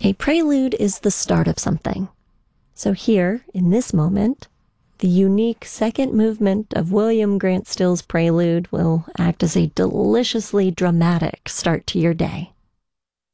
A prelude is the start of something. So here, in this moment, the unique second movement of William Grant Still's Prelude will act as a deliciously dramatic start to your day.